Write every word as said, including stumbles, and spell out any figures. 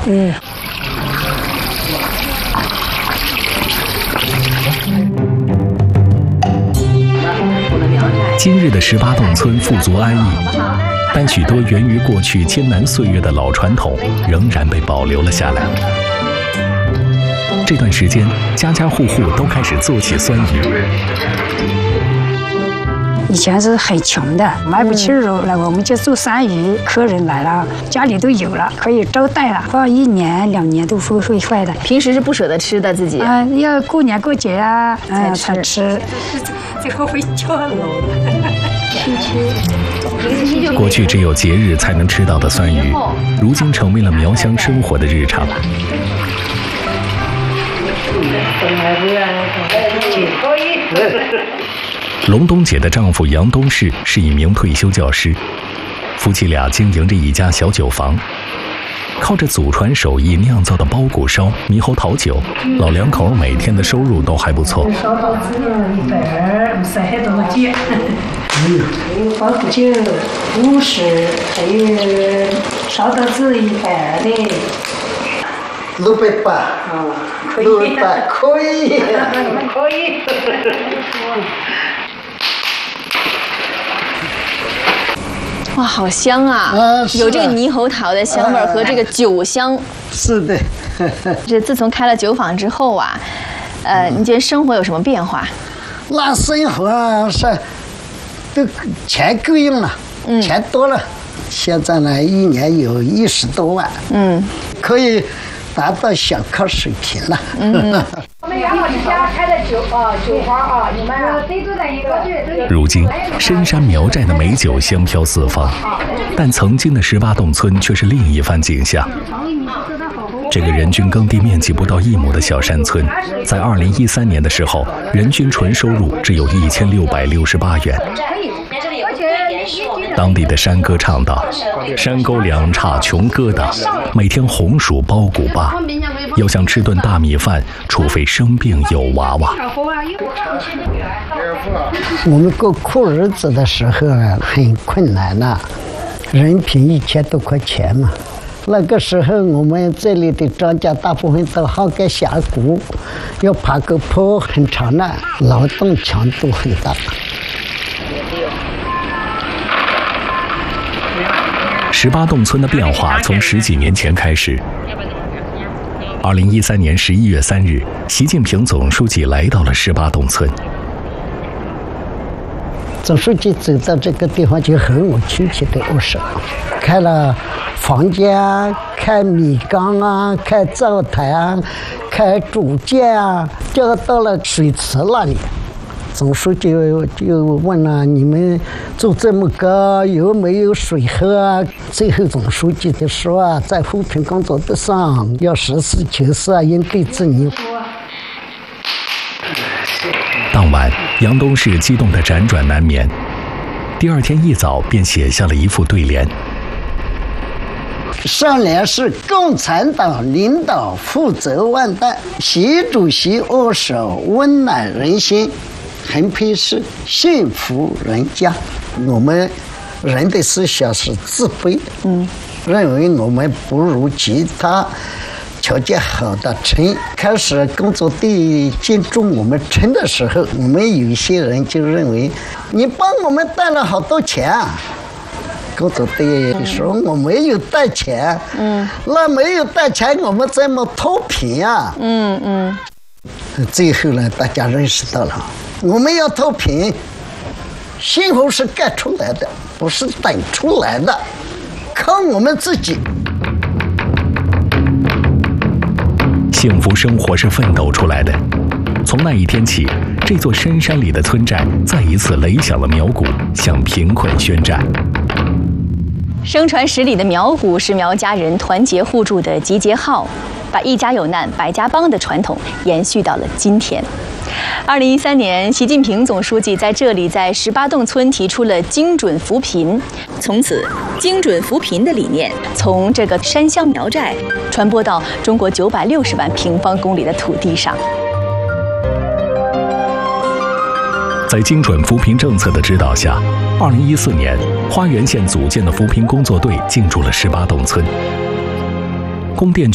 嗯。 今日的十八洞村富足安逸，但许多源于过去艰难岁月的老传统仍然被保留了下来。这段时间，家家户户都开始做起酸鱼。 以前是很穷的，买不起肉了，我们就做酸鱼。客人来了，家里都有了，可以招待了。放一年两年都不会坏的。 平时是不舍得吃的自己。 啊、呃，要过年过节啊， 嗯、呃， 才吃。最后会跳楼的。 过去只有节日才能吃到的酸鱼，如今成为了苗乡生活的日常。龙东姐的丈夫杨东士是一名退休教师，夫妻俩经营着一家小酒坊，靠着祖传手艺酿造的包谷烧、猕猴桃酒，老两口每天的收入都还不错。 烧桃子一百二，三十多件，还有包谷酒五十，还有烧桃子一百的。 六百八，啊，六百八可以， 可以。 哇，好香啊！ 啊有这个猕猴桃的香味儿和这个酒香。 是的。 这自从开了酒坊之后啊，呃，你觉得生活有什么变化？ 那生活是都钱够用了，嗯、钱多了。现在呢，一年有一十多万，嗯，可以达到小康水平了。嗯。 我们杨老师家开的酒啊，酒坊啊，你们啊，谁住在一个？如今，深山苗寨的美酒香飘四方，但曾经的十八洞村却是另一番景象。这个人均耕地面积不到一亩的小山村，在二零一三年的时候，人均纯收入只有一千六百六十八元。当地的山歌唱道：“山沟两岔穷疙瘩，每天红薯包谷粑。要想吃顿大米饭，除非生病有娃娃。” 我们过苦日子的时候啊，很困难呐，人品一千多块钱嘛。那个时候，我们这里的庄稼大部分都好盖峡谷，要爬个坡很长的，劳动强度很大。 十八洞村的变化从十几年前开始。二零一三年十一月三日，习近平总书记来到了十八洞村。 总书记走到这个地方，就和我亲戚的握手，开了房间啊，开米缸啊，开灶台啊，开煮架啊，就到了水池那里。总书记就问了：“你们住这么高，有没有水喝啊？”最后总书记就说啊，在扶贫工作的上要实事求是啊，应对自己。 当晚，杨东士激动得辗转难眠，第二天一早便写下了一副对联：“ 上联是共产党领导负责万代，习主席握手温暖人心。”横批是幸福人家。我们人的思想是自卑，嗯，认为我们不如其他条件好的村。开始工作队进驻我们村的时候，我们有一些人就认为你帮我们带了好多钱啊。工作队说我没有带钱，嗯，那没有带钱，我们怎么脱贫啊？嗯嗯。最后呢，大家认识到了。我们要脱贫，幸福是干出来的，不是等出来的，靠我们自己。 幸福生活是奋斗出来的。从那一天起，这座深山里的村寨再一次擂响了苗鼓，向贫困宣战。 声传十里的苗鼓是苗家人团结互助的集结号，把一家有难百家帮的传统延续到了今天。二零一三年，习近平总书记在这里在十八洞村提出了精准扶贫，从此精准扶贫的理念从这个山乡苗寨传播到中国九百六十万平方公里的土地上。 在精准扶贫政策的指导下，二零一四年，花源县组建的扶贫工作队进驻了十八洞村。供电局